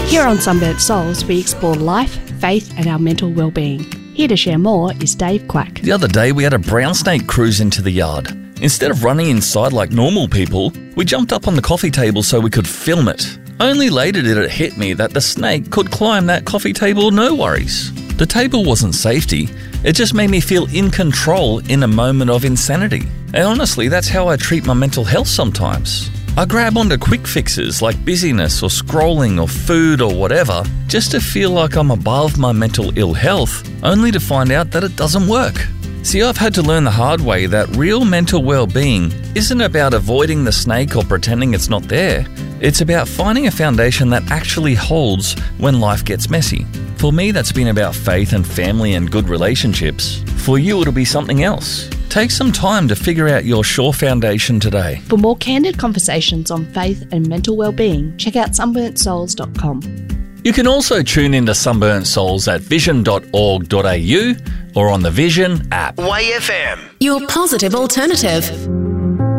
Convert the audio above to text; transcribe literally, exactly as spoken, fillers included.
Here on Sunburnt Souls, we explore life, faith and our mental well-being. Here to share more is Dave Quack. The other day we had a brown snake cruise into the yard. Instead of running inside like normal people, we jumped up on the coffee table so we could film it. Only later did it hit me that the snake could climb that coffee table no worries. The table wasn't safety, it just made me feel in control in a moment of insanity. And honestly, that's how I treat my mental health sometimes. I grab onto quick fixes like busyness or scrolling or food or whatever just to feel like I'm above my mental ill health, only to find out that it doesn't work. See, I've had to learn the hard way that real mental well-being isn't about avoiding the snake or pretending it's not there. It's about finding a foundation that actually holds when life gets messy. For me, that's been about faith and family and good relationships. For you, it'll be something else. Take some time to figure out your sure foundation today. For more candid conversations on faith and mental well-being, check out sunburnt souls dot com. You can also tune into Sunburnt Souls at vision dot org dot a u or on the Vision app. Y F M. Your positive alternative.